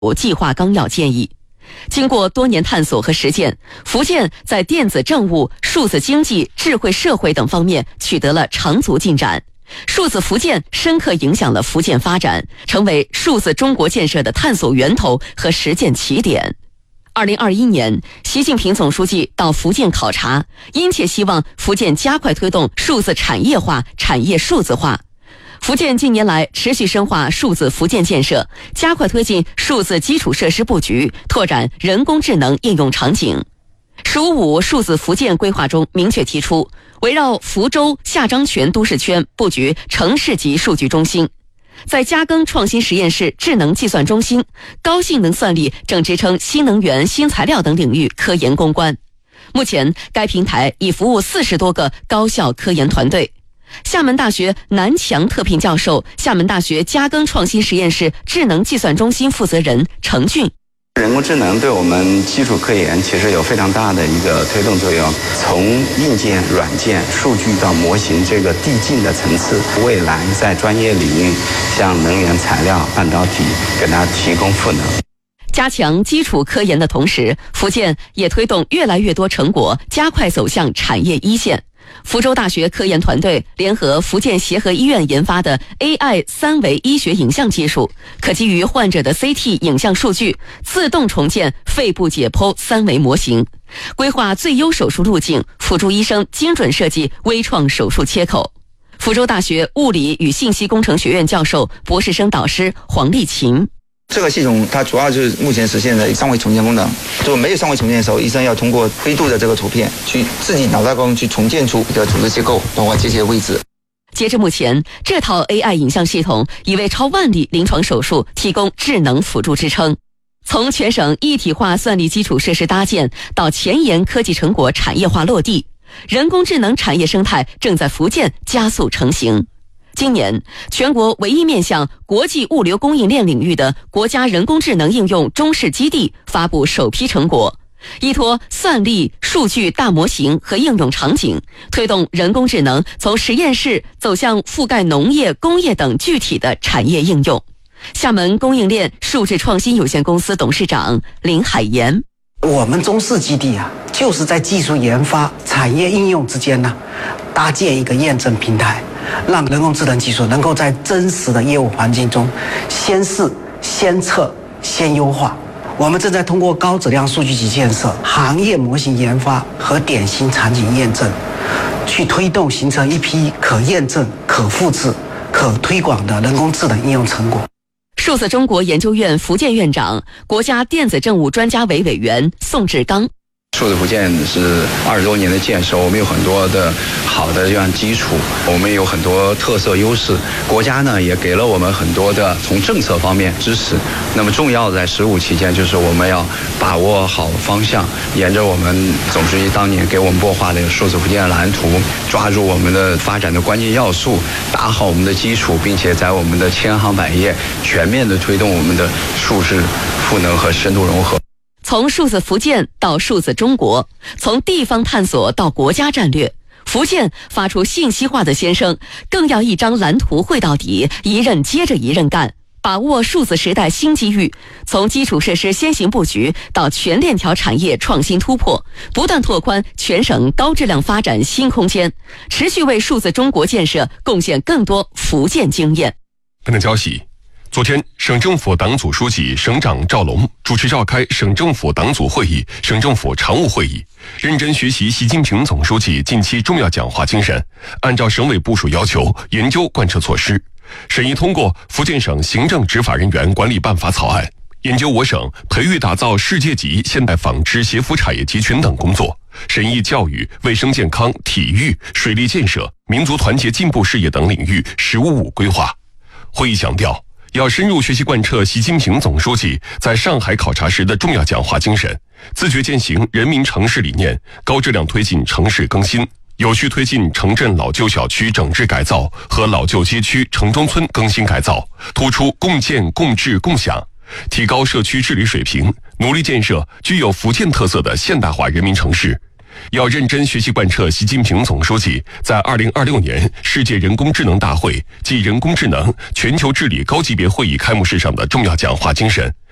计划纲要建议。经过多年探索和实践，福建在电子政务、数字经济、智慧社会等方面取得了长足进展。数字福建深刻影响了福建发展，成为数字中国建设的探索源头和实践起点。2021年，习近平总书记到福建考察，殷切希望福建加快推动数字产业化、产业数字化。福建近年来持续深化数字福建建设，加快推进数字基础设施布局，拓展人工智能应用场景。“15+5”数字福建规划中明确提出，围绕福州下漳泉都市圈布局城市级数据中心。在嘉庚创新实验室智能计算中心，高性能算力正支撑新能源、新材料等领域科研攻关。目前，该平台已服务40多个高校科研团队。厦门大学南强特聘教授、厦门大学嘉庚创新实验室智能计算中心负责人程俊。 人工智能对我们基础科研其实有非常大的一个推动作用，从硬件、软件、数据到模型这个递进的层次，未来在专业领域，像能源、材料、半导体，给它提供赋能。 加强基础科研的同时，福建也推动越来越多成果加快走向产业一线。福州大学科研团队联合福建协和医院研发的 AI 3维医学影像技术，可基于患者的 CT 影像数据，自动重建肺部解剖3维模型，规划最优手术路径，辅助医生精准设计微创手术切口。福州大学物理与信息工程学院教授、博士生导师黄立琴。 这个系统它主要就是目前实现的3维重建功能。如果没有3维重建的时候，医生要通过灰度的这个图片去自己脑袋中去重建出一个组织结构，包括结节位置。 截至目前，这套 AI 影像系统已为超万例临床手术提供智能辅助支撑。从全省一体化算力基础设施搭建到前沿科技成果产业化落地，人工智能产业生态正在福建加速成型。今年，全国唯一面向国际物流供应链领域的国家人工智能应用中试基地发布首批成果，依托算力、数据大模型和应用场景，推动人工智能从实验室走向覆盖农业、工业等具体的产业应用。厦门供应链数字创新有限公司董事长林海岩： 我们中试基地就是在技术研发、产业应用之间搭建一个验证平台，让人工智能技术能够在真实的业务环境中先试、先测、先优化。我们正在通过高质量数据集建设、行业模型研发和典型场景验证，去推动形成一批可验证、可复制、可推广的人工智能应用成果。 数字中国研究院福建院长、国家电子政务专家委委员宋志刚： 数字福建是20多年的建设，我们有很多的好的这样基础，我们有很多特色优势。国家呢也给了我们很多的从政策方面支持。那么重要的在15期间，就是我们要把握好方向，沿着我们总书记当年给我们擘画的数字福建蓝图，抓住我们的发展的关键要素，打好我们的基础，并且在我们的千行百业全面的推动我们的数字赋能和深度融合。 从数字福建到数字中国，从地方探索到国家战略，福建发出信息化的先声，更要一张蓝图绘到底，一任接着一任干，把握数字时代新机遇，从基础设施先行布局到全链条产业创新突破，不断拓宽全省高质量发展新空间，持续为数字中国建设贡献更多福建经验。 本台消息，昨天，省政府党组书记、省长赵龙主持召开省政府党组会议、省政府常务会议，认真学习习近平总书记近期重要讲话精神，按照省委部署要求研究贯彻措施，审议通过《福建省行政执法人员管理办法》草案，研究我省培育打造世界级现代纺织鞋服产业集群等工作，审议教育、卫生健康、体育、水利建设、民族团结进步事业等领域“15+5”规划。会议强调，要深入学习贯彻习近平总书记在上海考察时的重要讲话精神，自觉践行人民城市理念，高质量推进城市更新，有序推进城镇老旧小区整治改造和老旧街区城中村更新改造，突出共建共治共享，提高社区治理水平，努力建设具有福建特色的现代化人民城市。要认真学习贯彻习近平总书记在2026年世界人工智能大会暨人工智能全球治理高级别会议开幕式上的重要讲话精神，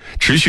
持续